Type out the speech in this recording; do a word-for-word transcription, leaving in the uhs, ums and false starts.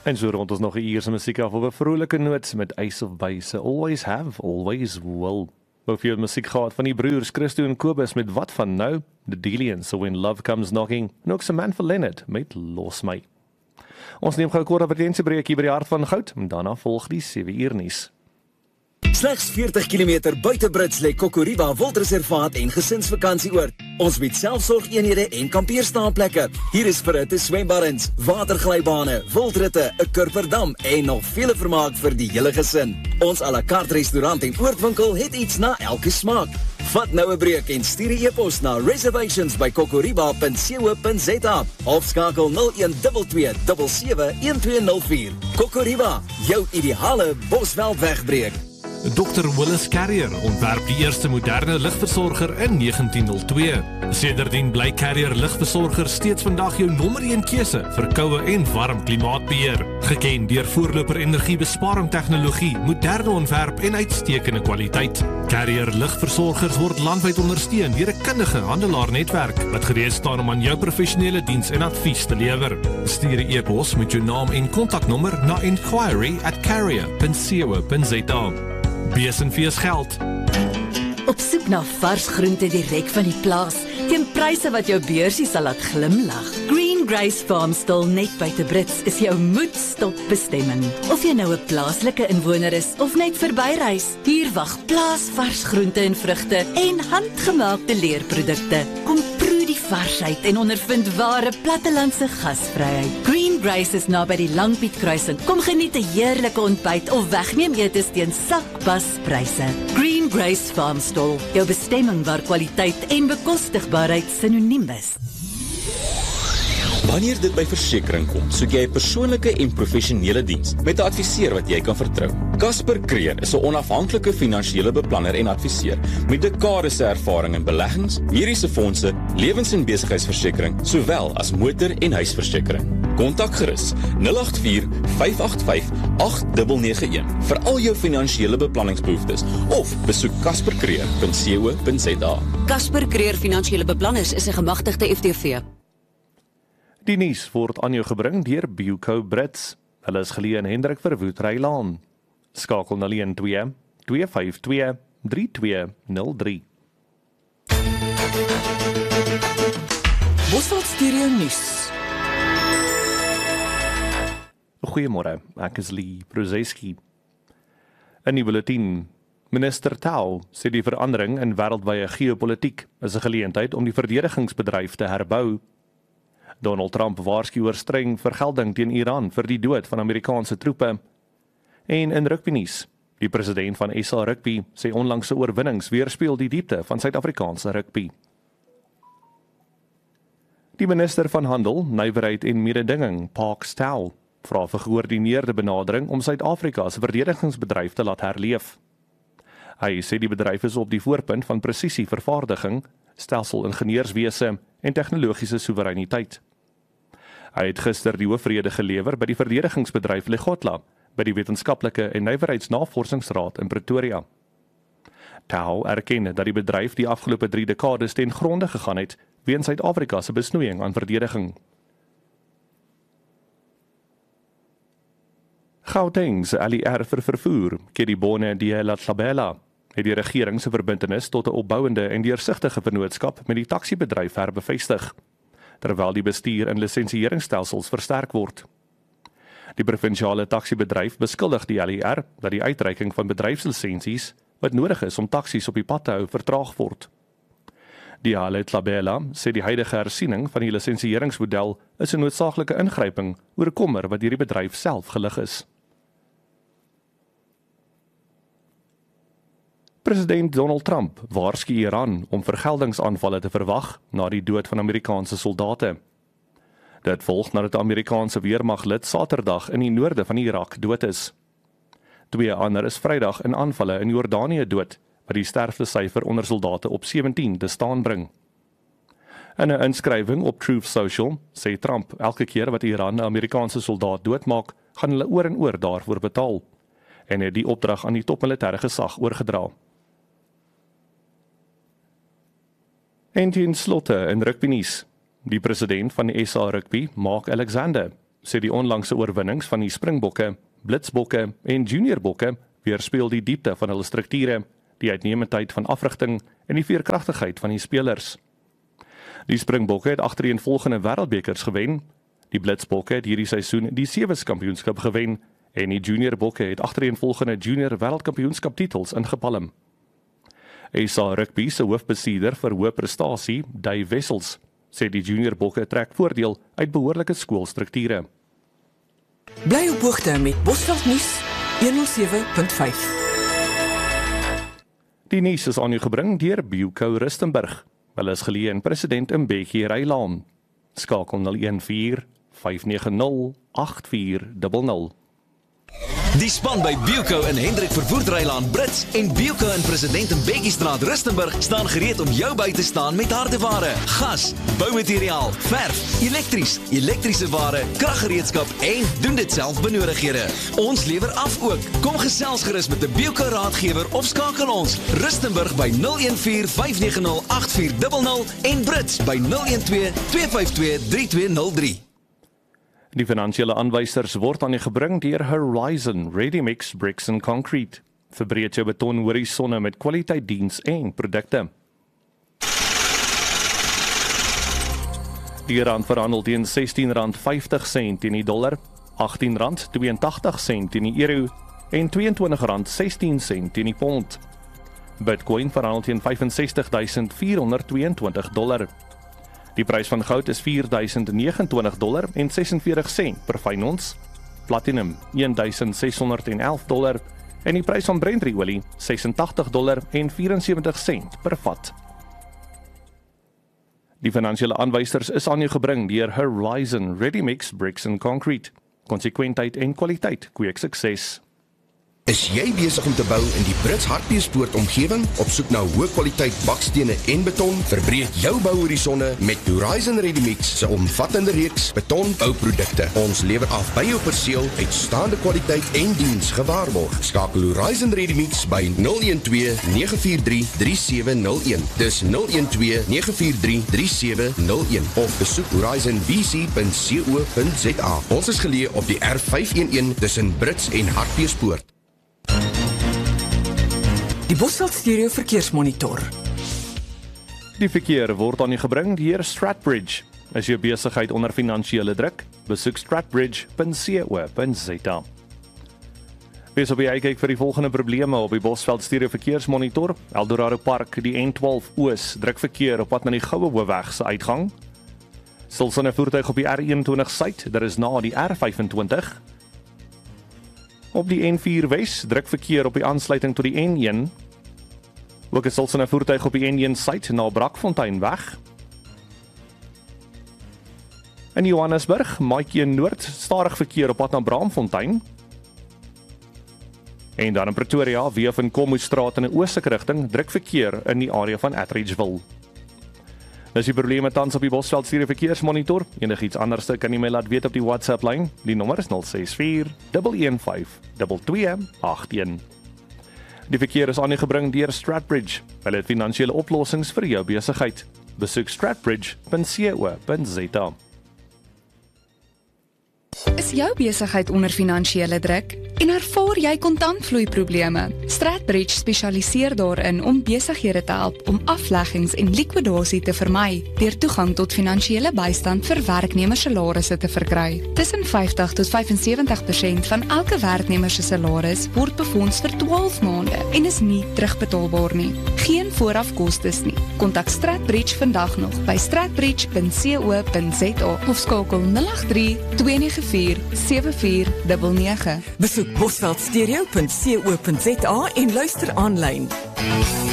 En so rond ons nog 'n uur se musiek af op 'n vrolike noot met Ace of Base. Always have, always will. Ook vir musiek gehad van die broers Christo en Kobus met Wat van Nou, The Delians, So When Love Comes Knocking, en ook Samantha Leonard met Los My. Ons neem gou 'n kort advertensiebreek hier by die hart van goud, en daarna volg die sewe uur nuus. Slegs veertig kilometer buite Brits lê Kokoriba Wildreservaat en gesinsvakantieoord. Ons bied selfsorgeenhede en kampeerstaanplekke. Hier is verhitte swembaddens, waterglybane, wildritte, 'n kurperdam en nog vele vermaak vir die hele gesin. Ons à la carte restaurant en oordwinkel het iets na elke smaak. Vat nou 'n breek en stuur 'n e-pos na reservations by kokoriba punt co punt za of skakel nul een twee twee sewe sewe een twee nul vier. Kokoriba, jou ideale Bosveldwegbreek. dokter Willis Carrier ontwerp die eerste moderne ligversorger in negentien nul twee. Sedertdien bly Carrier ligversorger steeds vandag jou nommer een keuse vir koue en warm klimaatbeheer. Geken deur voorloper energiebesparing tegnologie, moderne ontwerp en uitstekende kwaliteit. Carrier ligversorgers word landwyd ondersteun deur 'n kundige handelaarnetwerk wat gereed staan om aan jou professionele diens en advies te lewer. Stuur 'n e-pos met jou naam en kontaknommer na inquiry at carrier punt co punt za. Bees en Vees geld. Op soek na vars groente direk van die plaas, teen pryse wat jou beursie sal laat glimlag. Green Grace Farmstall net buite Brits is jou moedstop bestemming. Of jy nou 'n plaaslike inwoner is of net verbyreis, hier wag plaasvars groente en vrugte en handgemaakte leerprodukte. Kom proe die varsheid en ondervind ware plattelandse gasvryheid. Green Grace is naby die Langpiet kruising. Kom geniet 'n heerlike ontbyt of wegneem etes teen sakpaspryse. Green Grace Farmstall, jou bestemming waar kwaliteit en bekostigbaarheid sinoniem is. Wanneer dit by versekering kom, soek jy 'n persoonlike en professionele diens met 'n adviseur wat jy kan vertrou. Casper Creer is 'n onafhanklike finansiële beplanner en adviseur met dekades se ervaring in beleggings, mediese fondse, lewens- en besigheidsversekering, sowel as motor- en huisversekering. Kontak gerus nul agt vier vyf agt vyf agt nege nege een vir al jou finansiële beplanningsbehoeftes of besoek casper creer punt co punt za. Casper Creer Finansiële Beplanners is 'n gemagtigde F T V. Die nuus word aan jou gebring deur Buco Brits. Hulle is geleë in Hendrik Verwoerd Rylaan. Skakel nul een twee twee vyf twee drie twee nul drie. Bosveld Stereo nuus. Goeiemôre, ek is Lee Bruzeski. In die bulletin, minister Tau sê die verandering in wêreldwye geopolitiek is 'n geleentheid om die verdedigingsbedryf te herbou. Donald Trump waarsku oor streng vergelding teen Iran vir die dood van Amerikaanse troepe. En in rugbynuus, die president van S A Rugby sê onlangse oorwinnings weerspieël die diepte van Suid-Afrikaanse rugby. Die minister van Handel, Nywerheid en Mededinging, Parks Tau, vra vir gekoördineerde benadering om Suid-Afrika se verdedigingsbedryf te laat herleef. Hy sê die bedryf is op die voorpunt van presisievervaardiging, stelsel-ingenieurswese en tegnologiese soewereiniteit. Hy het gister die hoofrede gelewer by die verdedigingsbedryf Legotla, by die Wetenskaplike en Nywerheidsnavorsingsraad in Pretoria. Tau erken dat die bedryf die afgelope drie dekades ten gronde gegaan het weens Suid-Afrika se besnoeiing aan verdediging. Gauteng se L I R vir vervoer, Kedibone Diela Tlabela, het die regering se verbintenis tot 'n opbouende en deursigtige vennootskap met die taksiebedryf herbevestig, terwyl die bestuur en lisensieringsstelsels versterk word. Die provinsiale taksiebedryf beskuldig die L I R dat die uitreiking van bedryfslisensies wat nodig is om taksies op die pad te hou vertraag word. Diela Tlabela sê die huidige hersiening van die lisensieringsmodel is 'n noodsaaklike ingryping oor kommer wat deur die bedryf self gelig is. President Donald Trump waarsku Iran om vergeldingsaanvalle te verwag na die dood van Amerikaanse soldate. Dit volg nadat 'n Amerikaanse weermaglid Saterdag in die noorde van Irak dood is. Twee ander is Vrydag in aanvalle in Jordanië dood, wat die sterftesyfer onder soldate op sewentien te staan bring. In 'n inskrywing op Truth Social sê Trump elke keer wat Iran 'n Amerikaanse soldaat doodmaak, gaan hulle oor en oor daarvoor betaal, en het die opdrag aan die topmilitêre gesag oorgedra. En ten slotte in rugbynuus. Die president van die S A Rugby, Mark Alexander, sê die onlangse oorwinnings van die Springbokke, Blitsbokke en Juniorbokke weerspieël die diepte van hulle strukture, die uitnemendheid van afrigting en die veerkragtigheid van die spelers. Die Springbokke het agtereenvolgende wêreldbekers gewen, die Blitsbokke het hierdie seisoen die Sewes kampioenskap gewen en die Juniorbokke het agtereenvolgende junior wêreldkampioenskap titels ingepalm. S A Rugby se hoofbestuurder vir hoë prestasie, Dave Wessels, sê die Juniorbokke trek voordeel uit behoorlike skoolstrukture. Bly op hoogte met Bosveld Nuus honderd sewe punt vyf. Die nuus is aan u gebring deur Bilco Rustenburg. Hulle is geleë in President Mbeki Rylaan. Skakel nul een vier vyf nege nul agt vier nul nul. Die span by Bilco in Hendrik Verwoerd Rylaan Brits en Bilco in President Mbeki Straat Rustenburg staan gereed om jou by te staan met hardeware, gas, boumateriaal, verf, elektries, elektriese ware, kraggereedskap en doen dit self benodighede. Ons lewer af ook. Kom gesels gerus met 'n Bilco raadgewer of skakel ons Rustenburg by nul een vier vyf nege nul agt vier nul nul en Brits by nul een twee twee vyf twee drie twee nul drie. Die finansiële aanwysers word aan u gebring deur Horizon Ready Mix Bricks and Concrete. Verbreek jou beton horisonne met kwaliteit diens en produkte. Die rand verhandel teen sestien rand vyftig sent teen die dollar, agttien rand tweeëntagtig sent teen die euro en tweeëntwintig rand sestien sent teen die pond. Bitcoin verhandel teen vyf ses duisend vier honderd tweeëntwintig dollar. Die prys van goud is vier duisend negenentwintig dollar en sesenveertig sent per fyn ons, platinum een duisend ses honderd elf dollar en die prys van Brent-olie sesentagtig dollar en vierensewenttig sent per vat. Die finansiële aanwysers is aan u gebring deur Horizon Ready Mix Bricks and Concrete. Konsekwentheid en kwaliteit kweek sukses. Is jy besig om te bou in die Brits Hartbeespoort omgewing? Op soek na hoë kwaliteit bakstene en beton? Verbreek jou bouhorisonne met Horizon Ready Mix se omvattende reeks betonbouprodukte. Ons lewer af by jou perseel uitstaande kwaliteit en diens gewaarborg. Skakel Horizon Ready Mix by nul een twee nege vier drie drie sewe nul een. Dis nul een twee nege vier drie drie sewe nul een of besoek horizon b c punt co punt z a. Ons is geleë op die R vyf een een tussen Brits en Hartbeespoort. Die Bosveld Stereo Verkeersmonitor. Die verkeer word aan u gebring deur Stratbridge. Is jou besigheid onder finansiële druk? Besoek stratbridge punt co punt z a. Wees op die uitkyk vir die volgende probleme op die Bosveld Stereo Verkeersmonitor. Eldorado Park, die N twaalf Oos, druk verkeer op pad na die Goue Hoofweg se uitgang. Stilsonne voertuig op die R eenentwintig suid, daar is na die R vyfentwintig. Op die N vier Wes, druk verkeer op die aansluiting tot die N een. Ook is stilsonne voertuig op die N een suid na Brakfonteinweg. In Johannesburg, Maatjie Noord, stadig verkeer op pad na Braamfontein. En dan in Pretoria, via van Kommoestraat in 'n oostelike rigting, druk verkeer in die area van Atteridgeville. Dis die probleme tans op die Bosveld Stereo Verkeersmonitor. Enigiets anders kan jy my laat weet op die WhatsApp lyn. Die nommer is nul ses vier een een vyf twee twee agt een. Die verkeer is aan u gebring deur Stratbridge. Hulle het finansiële oplossings vir jou besigheid. Besoek stratbridge punt co punt z a. Is jou besigheid onder finansiële druk en ervaar jy kontantvloeiprobleme? Stratbridge spesialiseer daarin om besighede te help om afleggings en likwidasie te vermy deur toegang tot finansiële bystand vir werknemersalarisse te verkry. Tussen vyftig tot vyfensewentig persent van elke werknemer se salaris word befonds vir twaalf maande en is nie terugbetaalbaar nie. Geen voorafkostes nie. Kontak Stratbridge vandag nog by stratbridge punt co punt z a of skakel nul agt drie twee nege vier sewe vier nege nege. Besoek bosveld stereo punt co punt z a en luister aanlyn.